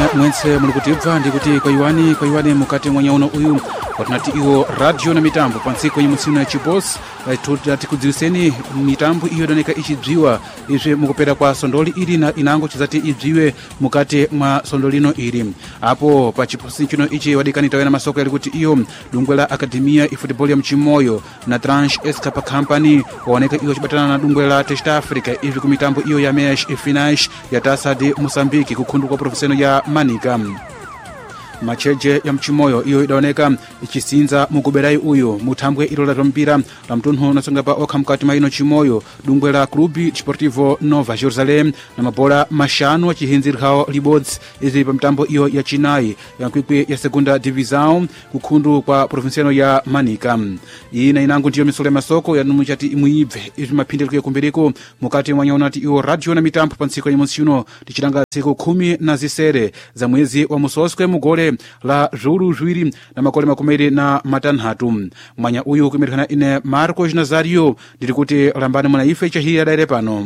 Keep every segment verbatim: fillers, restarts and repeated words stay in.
mwense mulikutibva ndikuti kwa iwani kwa iwani mukati mwa nyauno uyu watinati iwo radio na mitambo pansi kwenye musino ya Chibos tutati kudziwiseni mitambo iyo doneka ichidziwa izve mukupera kwa sondoli ili na inango chizati idziwe mukati mwa sondolino ili apo pa chiposi chino ichi wadikani tawena masoko yali kuti iyo dungwe la Akademia iFootball ya Mchimoyo na Tranche Escapa Company waoneka iyo chibatana na dungwe la Test Africa ivi kumitambo iyo ya mesh ifinash ya tasa de Mosambiki kukundu kwa profeseno ya Manika. Macheje ya Mchimoyo iyo idaoneka ichisinza mukuberai uyo mutambwe ilo la mpira la mtunho nasonga pa okha mkati maino Chimoyo dungwe la Clube Desportivo Nova Jerusalem na mabola mashano chihinzirhao libods izi pa mtambo iyo ya Chinai ya kwikwi ya segunda divisão kukundu kwa provinciano ya Manika. Iyi na inangu ndiyo misole masoko ya numuchati imuibve izi mapindeluke kumbiriko mukati mwanyaonati iyo radio na mitambo pansiko ya monsiuno tichilanga siku kumi na zisere za mwezi wa musoswe mugole la zulu zwiri na makole makumiri na matanhatu. Mwanya uyu kumirikana ine Marcos Nazario dirikuti lambani mwana ife chahia daire pano.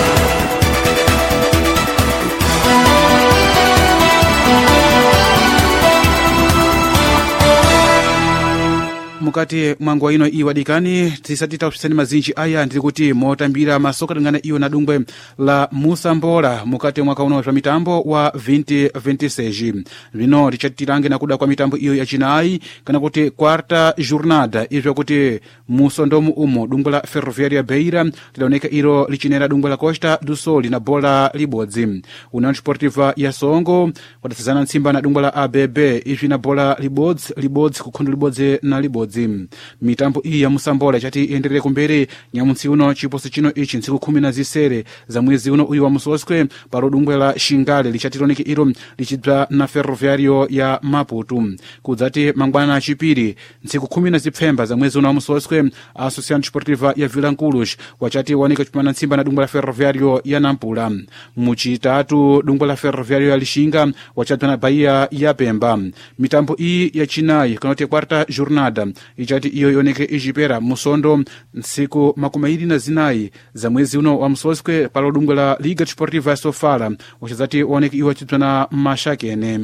Mukati mwangwa ino iwadikani tisatita usani mazinji aya ndikuti motambira masoka tangana iyo na dungwe la Musambola mukati mwaka uno wa mitambo wa twenty twenty-six. Vino richatirange na kuda kwa mitambo iyo ya Chinai kana kuti quarta jornada izwa kuti musondomu umo dungwe la Ferroviaria Beira lilaoneka iro lichinera dungwe la Costa do Sol na bola libodzi. União Desportiva ya Songo watasazana nsimba na dungwe la A B B izwi na bola libodzi libodzi kukundu libodzi na libodzi. Mitambo iyi ya Musambola chati iendelere kumbere nyamutsi uno chiposi chino ichi ntsiku kumi na zisere za mwezi uno uyu wa musoswe paro dungwe la Shingale lichatironeke iro lichibva na Ferroviario ya Maputo kudzati mangwana chipiri ntsiku kumi na zipfemba za mwezi uno wa musoswe Associação Desportiva ya Vilanculos wachati wanika chipana nsimba na dungwe la Ferroviario ya Nampula. Muchitatu dungwe la Ferroviario ya Lishinga wachati na Bahia ya Pemba. Mitambo iyi ya Chinai kanote quarta jornada ichati iyo yoneke ijipera musondo nsiku makumairi na zinai za mwezi uno wa musoswe palo dungwe la Liga Desportiva ya Sofala wachazati woneke iwa chitwana mashakene.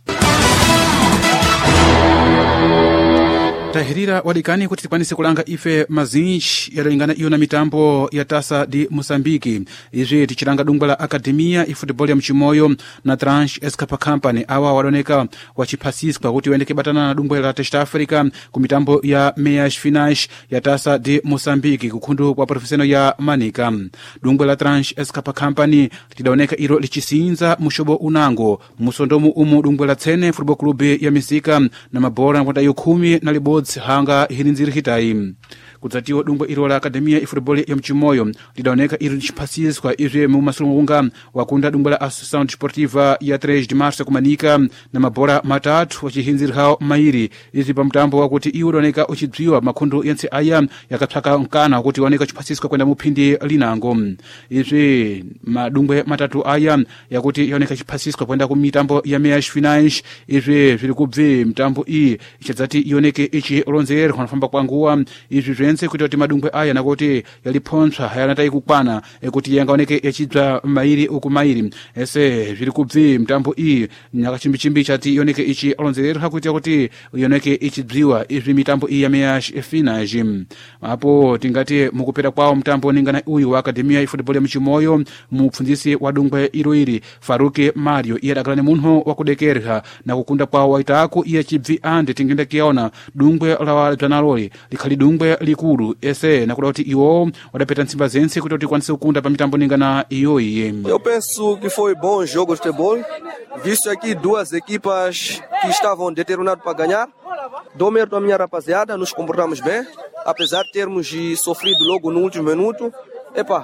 Tahirira wadikani kuti tikwanise kulanga ife mazinji yalingana iyo na mitambo ya tasa di Mosambiki. Izvi tichilanga dungwe la Akademia iFootball ya Mchimoyo na Tranche Escapa Company awa wadoneka wachipasiswa kuti wendeke batana na dungwe la Test Africa kumitambo ya Meash Finash ya tasa di Mosambiki kukundu kwa profeseno ya Manika. Dungwe la Tranche Escapa Company tidaoneka iro lichisinza mushobo unango musondomu umu dungwe la Tsene Football Club ya Misika na mabora mwanda yu kumi na libo hanga hirinziri hitai. Kudzatiwa dungwe iro la Akademia iFootball ya Mchimoyo lidaoneka iro lichipasiswa izve mu masulunga wakunda dungwe la Associação Desportiva ya três de março kumanika na mabora matatu wachihinzirhao mairi izvi pamtambo wakuti iwo doneka uchidziwa makundu yense aya yakatsaka nkana kuti waoneka chipasiswa kwenda muphindi linango. Izvi madungwe matatu aya yakuti yaoneka chipasiswa kwenda kumitambo ya Meash Finash izvi zviri kubve mitambo iyi ichadzati ioneke ichi ronzero kanafamba kwanguwa izvi zvense kuti madungwe aya nakuti yaliphonswa hayanatai kukwana ekuti yangaoneke yachibva mairi uku mairi ese zviri kubve mitambo iyi nyakachimbichimbi chati ioneke ichi ronzero hakuti yakuti ioneke ichibviwa izvi mitambo iyi ya Meash Finash. Apo tingati mukupera kwawo mtambo ningana uyu wa Akademia iFootball ya Mchimoyo mupfundzisi wa dungwe iro iri Faruke Mario iye dakalane munho wakudekerha na kukunda kwawo waitako iye chibvi ande tingenda kiaona dungwe la wadzanaloli likhali dungwe likulu ese nakuda kuti iwo wadapeta nsimba zense kuti kwanise kukunda pa mitambo ningana iyo iye. Eu penso que foi bom jogo de futebol, visto aqui duas equipas que estavam determinadas para ganhar. Dou mérito à minha rapaziada, nos comportamos bem, apesar de termos sofrido logo no último minuto. Epa,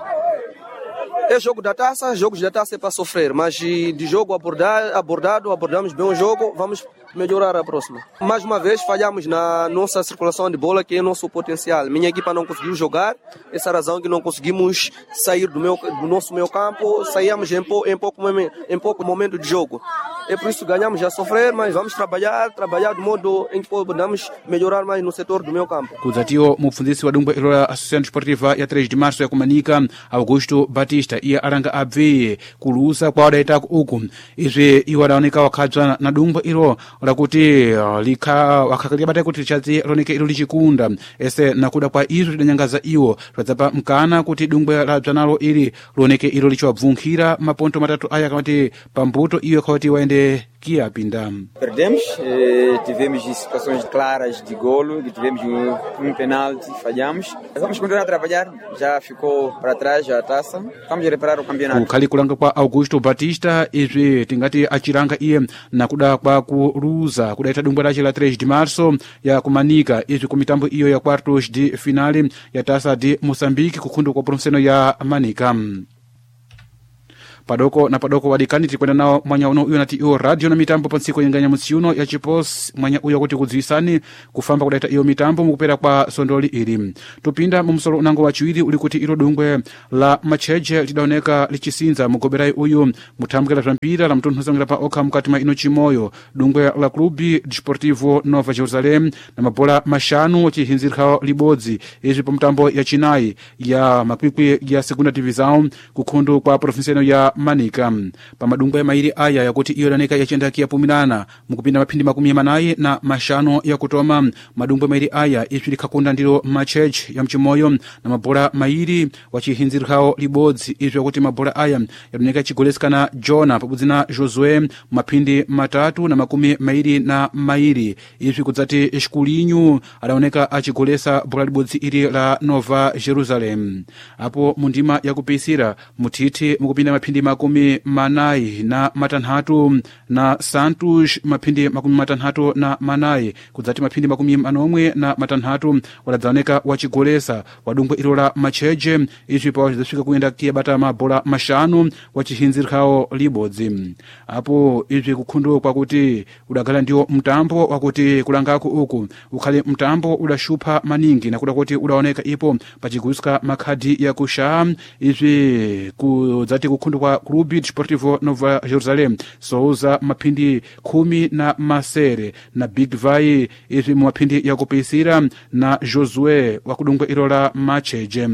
é jogo da taça, jogos da taça é para sofrer, mas de jogo abordado, abordado, abordamos bem o jogo, vamos melhorar a próxima. Mais uma vez falhamos na nossa circulação de bola, que é o nosso potencial. Minha equipa não conseguiu jogar, essa razão que não conseguimos sair do, meu, do nosso meio campo, saímos em, pou, em, pouco, em pouco momento de jogo. É por isso que ganhamos a sofrer, mas vamos trabalhar, trabalhar de modo em que podemos melhorar mais no setor do meio campo. Kudzatiwo mupfundzisi wa dungwe ilo la Associação Desportiva ya três de março ya kumanika Augusto Batista batista iye alanga abve kulusa kwa wadaitako uku izvi iwo adaoneka wakhadzwa na dumbo ilo lakuti uh, likha wakhakalika bata kuti lichazi loneke ilo lichikunda ese nakuda kwa izo lidanyangaza iwo lwadzapa mkana kuti dumbwe la bzanalo ili loneke ilo lichiwabvunkhira maponto matatu aya kamati pambuto iyo khoti waende kia pinda. Perdemos, eh, tivemos situações claras de golo, tivemos um, um penalti, falhamos. Vamos continuar a trabalhar, já ficou para trás já a taça. Vamos reparar o campeonato. Kukhali kulanga kwa Augusto Batista izvi tingati achiranga iye nakuda kwa kuluza kudaita dumbwe lace la três de março ya kumanika izvi ku mitambo iyo ya quartos de finale ya taça de Moçambique kukhundu kwa promoção ya Manika. Padoko na padoko wadikani tikwenda nao mwanya uno uyo nati iyo radio na mitambo pansiko yenganya musiuno ya chipos mwanya uyo kuti kudziwisani kufamba kudaita iyo mitambo mukupera kwa sondoli ili. Tupinda mumsolo unango wa chiwiri uli kuti ilo dungwe la macheje lidaoneka lichisinza mugoberai uyu mutambukela vampira la mtundu nzangira pa okha mkatima ino chimoyo dungwe la klubi Desportivo Nova Jerusalem na mabola mashanu chihinzirikha libodzi izvi pa mtambo ya chinayi ya makwikwi ya segunda divisão kukhundu kwa provinciano ya Manika. Pamadungwe mairi aya yakuti iyo daneka yachenda kiyapumirana mukupinda maphindi makumi manayi na mashano ya kutoma madungwe mairi aya izvi likhakunda ndilo macheche ya mchimoyo na mabola mairi wachihinzirikhawo libodzi izvi yakuti mabola aya yadaneka chigolesekana Jona pabudzi na Josué maphindi matatu na makumi mairi na mairi izvi kudzati Esculinho adaoneka achigolesa bola libodzi ili la Nova Jerusalem. Apo mundima yakupisira muthithi mukupinda maphindi makumi manayi na matanhatu na Santos maphindi makumi matanhatu na manayi kudzati maphindi makumi manomwe na matanhatu wadadzaoneka wachigolesa wadungwe ilo la macheche izvi pa wachizafika kuyenda kiyabata mabola mashanu wachihinzirikhawo libodzi. Apo izvi kukhundu kwakuti udagala ndiwo mtambo wakuti kulangako uku ukhale mtambo udashupha maningi nakuda kuti udaoneka ipo pachigulitsa makhadi ya kusha izvi kudzati kukhundu kwa Clube Desportivo Nova Jerusalem souza maphindi khumi na masere na Big Vai izvi maphindi yakupisira na Josué wakudungwe ilo la macheche.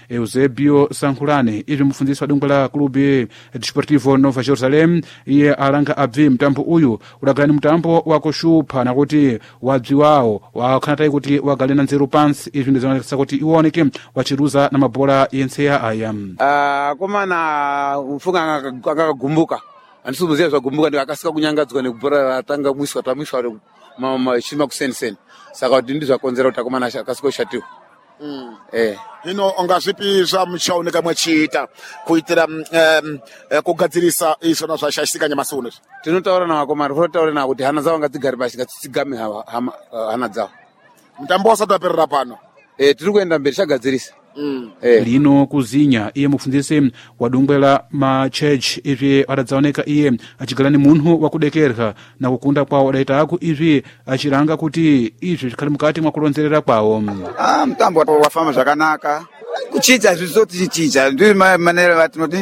Eusebio Sankhulane izvi mufundisi wa dungwe la Clube Desportivo Nova Jerusalem iye alanga abvi mtambo uyu udagala ni mtambo wakushupha nakuti wabzi wawo wakhanatayi kuti wagalena nzeru pansi izvi ndizionekesa kuti iwoneke wachiruza na mabola yenseya aya. Uh, komana ufunga akagumbuka andisubuzia zvagumbuka ndi akasika kunyangadzwa nekubhora atanga mwiswa tamwiswa mama shima kusenseni saka kuti ndizvakonzera kuti akomana akasika ushatiwa. Mm. Eh. Hino ungazvipi zvamuchaoneka mwachiita kuitira um, kugadzirisa izvona zvashashika nyamashi uno? Tinotaura navakomana totaura navo kuti hana dzavo ngadzigare pashi ngadzitsigame hana dzavo. Mutambo wasati waperera pano. Eh, tiri kuenda mberi chagadzirisa. Mm. Eh. Lino kuzinya iye mufundisi wa dungwe la macheche izvi adadzaoneka iye achigala ni munhu wakudekerha na kukunda kwawo wadaita aku izvi achiranga kuti izvi zvikhali mukati mwa kulonzerera kwawo. Ah, mtambo wafamba zvakanaka kuchicha zvizotichicha ndiri manera vatinoti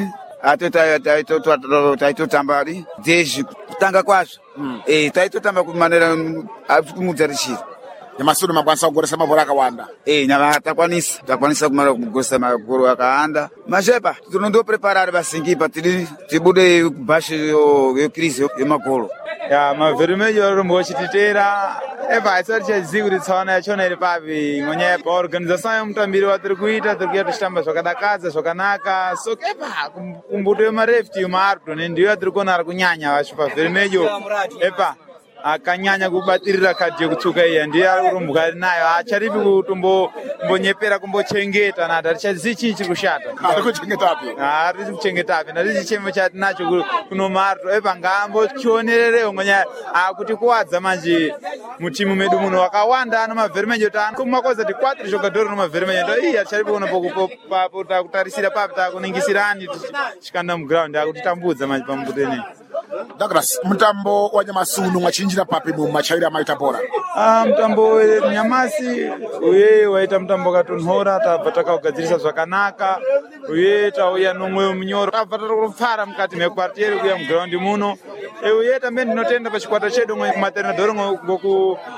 taitotamba ri dzezvi kutanga kwazvo eh taitotamba kumanera kumudzarisira nyamasuno makwanisa kugoresa mabhora akawanda. Eh, nyama takwanisa takwanisa kumara kugoresa mabhora akawanda mashepa tinondo preparar basingipa tiri tibude bashi yo yo crise yo magolo ya mavermelho rumbochititera eba isari chaziguri tsana yachona iri pavi ngonya pa organização yomutambiri watiri kuita tiri kuita tamba zvakadakadza zvakanaka so eba kumbuto yemarefti yomaardo nendiyo yatiri kuona ari kunyanya vacho pavermelho eba akanyanya kubatirira kadhi yekutsuka iya ndiye ari kurumbwa ari nayo acharipi kutombo mbonyepera kumbochengeta nati arichazivi chii chiri kushata ari kuchengetapi ari kuchengetapi nati chichemo chatinacho kuno marto epa ngambokionererewo ngonya akuti kuwadza manje mutimu medu muno wakawanda ano mavermenyo tano kumakoza ti quatro jogadores no mavermenyo ndo iya acharipi kuno papo takutarisira papo takuningisirani chikanda muground akutitambudza manje pambutenei. Douglas, mtambo wa nyamasuno mwachinjira papi mu machaira maita bora. Ah, mtambo nyamasi uye waita mtambo katonhora tabva takagadzirisa zvakanaka uye tauya nomweyo munyoro tabva takufara mukati mekwartieri kuya muground muno e uye tambe ndinotenda pachikwata chedu kumaternadhoro ngoku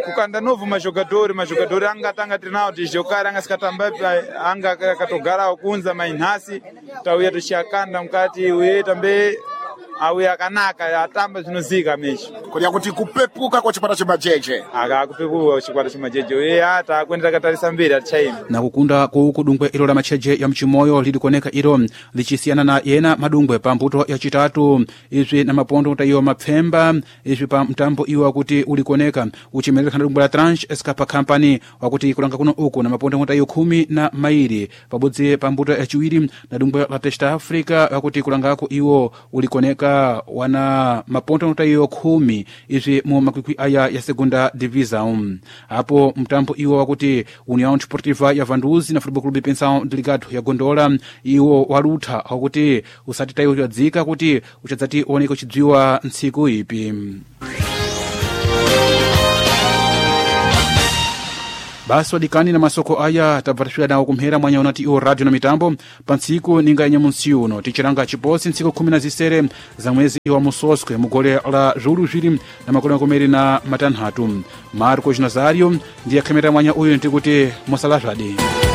kukanda novo majogadori majogadori anga tanga trinao tijokara anga sikatamba anga katogara kunza mainhasi tauya tushakanda mkati uye tambe awe akanaka atamba zvinozika meshi kuria kuti kupepuka kwa chikwata chemajeje aka kupepuka chikwata chemajeje uye ata kwenda katarisa mbiri atichaima na kukunda kuku dungwe ilo la macheje ya mchimoyo lilikuoneka ilo lichisiyana na yena madungwe pa mbuto ya chitatu izvi na mapondo utayo mapfemba izvi pa mtambo iwo kuti ulikuoneka uchimeleka na dungwe la Tranche Escapa Company wakuti kulanga kuno uku na mapondo utayo kumi na mairi pabodzi pa mbuto ya chiwiri na dungwe la Test Africa wakuti kulangako iwo ulikuoneka wana mapondo utayo kumi izvi mu makwikwi aya ya segunda divisão hapo mtambo iwo wakuti União Desportiva ya Vanduzi na Futebol Clube Pensão Delegado ya Gondola iwo waluta wakuti usati tayo yadzika kuti uchadzati oneka chidziwa ntsiku ipi. Basi wadikani na masoko aya tabvatashwira nawo kumhera mwanya unati iwo radio na mitambo pa ntsiku ninga yenye munsi uno tichiranga chiposi ntsiku kumi na zisere za mwezi iwa musoswe mugole la zulu zviri na makolo komeri na matanhatu Marcos Nazario ndiye kamera mwanya uyu ntikuti musalazvadi.